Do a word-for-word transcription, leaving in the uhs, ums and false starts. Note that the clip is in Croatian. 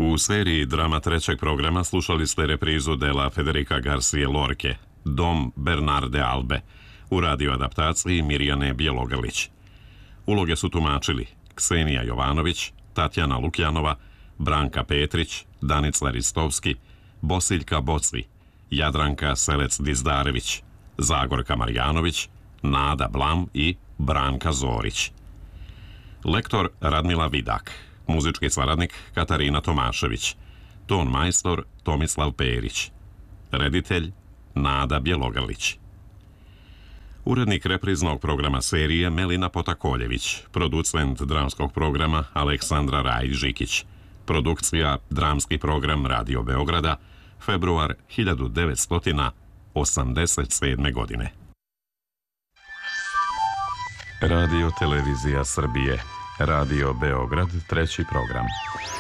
U seriji drama trećeg programa slušali ste reprizu dela Federica Garcije Lorke, Dom Bernarde Albe, u radioadaptaciji Mirjane Bjelogrlić. Uloge su tumačili Ksenija Jovanović, Tatjana Lukjanova, Branka Petrić, Danica Ristovski, Bosiljka Bocli, Jadranka Selec-Dizdarević, Zagorka Marjanović, Nada Blam i Branka Zorić. Lektor Radmila Vidak, muzički saradnik Katarina Tomašević, ton majstor Tomislav Perić, reditelj Nada Bjelogrlić. Urednik repriznog programa serije Melina Potakoljević, producent dramskog programa Aleksandra Rajić-Žikić, produkcija Dramski program Radio Beograda, februar hiljadu devetsto osamdeset sedme. godine. Radio Televizija Srbije, Radio Beograd, treći program.